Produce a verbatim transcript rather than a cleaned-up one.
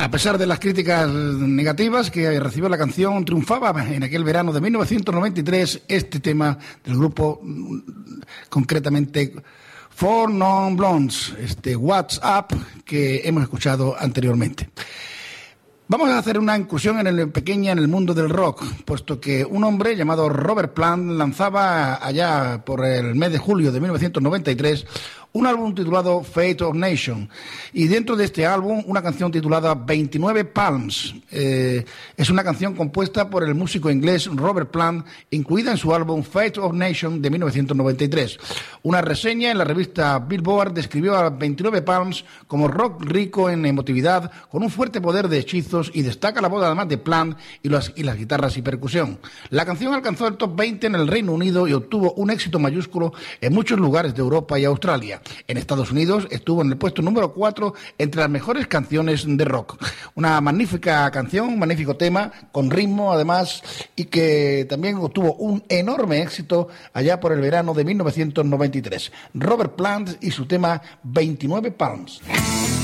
A pesar de las críticas negativas que recibió la canción, triunfaba en aquel verano de mil novecientos noventa y tres este tema del grupo, concretamente Four Non Blondes, este What's Up, que hemos escuchado anteriormente. Vamos a hacer una incursión en el pequeña en el mundo del rock, puesto que un hombre llamado Robert Plant lanzaba allá por el mes de julio de mil novecientos noventa y tres un álbum titulado Fate of Nation, y dentro de este álbum una canción titulada veintinueve Palms. Eh, es una canción compuesta por el músico inglés Robert Plant, incluida en su álbum Fate of Nation de mil novecientos noventa y tres. Una reseña en la revista Billboard describió a veintinueve Palms como rock rico en emotividad, con un fuerte poder de hechizos, y destaca la voz además de Plant y las, y las guitarras y percusión. La canción alcanzó el top veinte en el Reino Unido y obtuvo un éxito mayúsculo en muchos lugares de Europa y Australia. En Estados Unidos estuvo en el puesto número cuatro entre las mejores canciones de rock. Una magnífica canción, un magnífico tema, con ritmo además, y que también obtuvo un enorme éxito allá por el verano de mil novecientos noventa y tres. Robert Plant y su tema veintinueve Palms.